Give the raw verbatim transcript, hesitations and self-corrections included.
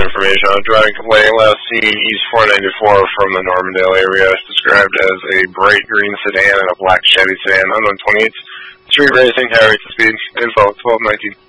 information. On driving complaining last seen East four ninety-four from the Normandale area, described as a bright green sedan and a black Chevy sedan. Unknown twenty-eight. Street racing, high rates of speed. Info twelve nineteen.